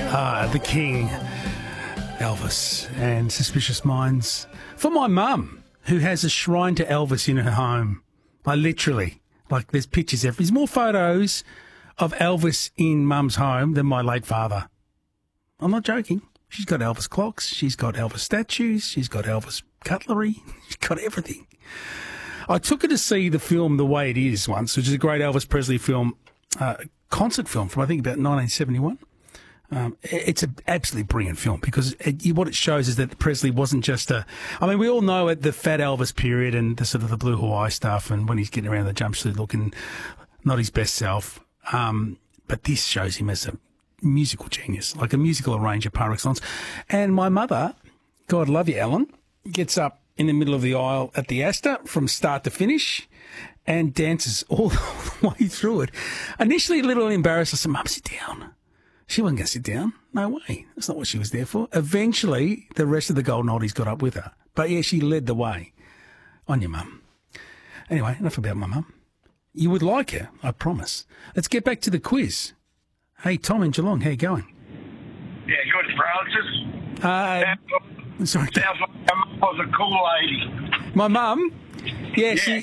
The King, Elvis, and Suspicious Minds. For my mum, who has a shrine to Elvis in her home. Literally, there's pictures there's more photos of Elvis in mum's home than my late father. I'm not joking. She's got Elvis clocks. She's got Elvis statues. She's got Elvis cutlery. She's got everything. I took her to see the film The Way It Is once, which is a great Elvis Presley film, concert film from, I think, about 1971. It's an absolutely brilliant film because what it shows is that Presley wasn't just we all know at the Fat Elvis period and the sort of the Blue Hawaii stuff and when he's getting around the jumpsuit looking not his best self. But this shows him as a musical genius, like a musical arranger par excellence. And my mother, God love you, Ellen, gets up in the middle of the aisle at the Astor from start to finish and dances all the way through it. Initially a little embarrassed. I said, Mum, sit down. She wasn't going to sit down. No way. That's not what she was there for. Eventually, the rest of the Golden Oldies got up with her. But, yeah, she led the way. On your mum. Anyway, enough about my mum. You would like her, I promise. Let's get back to the quiz. Hey, Tom in Geelong, how you going? Yeah, good, Francis. Sorry. Sounds like your mum was a cool lady. My mum? Yeah, Yeah.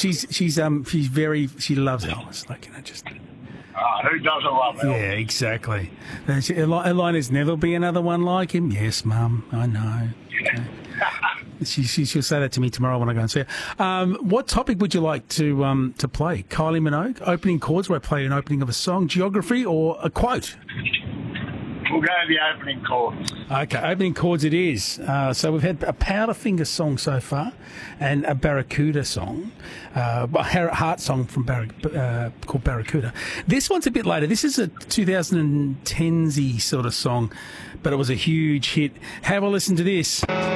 she loves Elvis. Just... Who doesn't love Elvis? Yeah, exactly. Elena's never be another one like him. Yes, Mum, I know. Yeah. She'll say that to me tomorrow when I go and see her. What topic would you like to play? Kylie Minogue, opening chords where I play an opening of a song, geography, or a quote? We'll go to the opening chords. Okay, opening chords it is. So we've had a Powderfinger song so far and a Barracuda song, a Heart song from called Barracuda. This one's a bit later. This is a 2010s-y sort of song, but it was a huge hit. Have a listen to this.